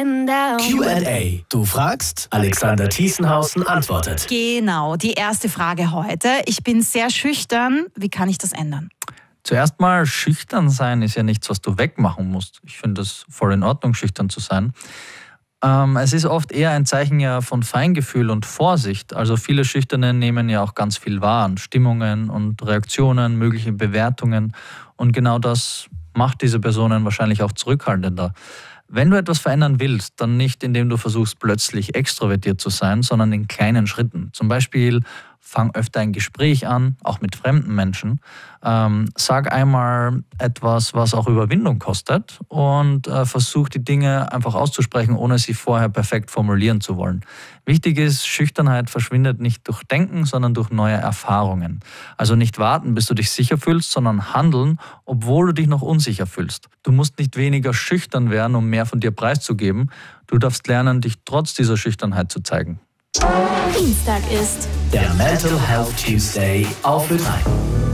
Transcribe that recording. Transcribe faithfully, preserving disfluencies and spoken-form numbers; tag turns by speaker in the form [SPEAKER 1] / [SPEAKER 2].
[SPEAKER 1] Q and A. Du fragst, Alexander Thiesenhausen antwortet.
[SPEAKER 2] Genau, die erste Frage heute. Ich bin sehr schüchtern. Wie kann ich das ändern?
[SPEAKER 3] Zuerst mal, schüchtern sein ist ja nichts, was du wegmachen musst. Ich finde es voll in Ordnung, schüchtern zu sein. Ähm, es ist oft eher ein Zeichen ja von Feingefühl und Vorsicht. Also viele Schüchterne nehmen ja auch ganz viel wahr an Stimmungen und Reaktionen, mögliche Bewertungen. Und genau das macht diese Personen wahrscheinlich auch zurückhaltender. Wenn du etwas verändern willst, dann nicht, indem du versuchst, plötzlich extrovertiert zu sein, sondern in kleinen Schritten. Zum Beispiel, fang öfter ein Gespräch an, auch mit fremden Menschen. Ähm, sag einmal etwas, was auch Überwindung kostet und äh, versuch die Dinge einfach auszusprechen, ohne sie vorher perfekt formulieren zu wollen. Wichtig ist, Schüchternheit verschwindet nicht durch Denken, sondern durch neue Erfahrungen. Also nicht warten, bis du dich sicher fühlst, sondern handeln, obwohl du dich noch unsicher fühlst. Du musst nicht weniger schüchtern werden, um mehr von dir preiszugeben. Du darfst lernen, dich trotz dieser Schüchternheit zu zeigen.
[SPEAKER 4] Dienstag ist
[SPEAKER 1] der Mental Health Tuesday auf Ö drei.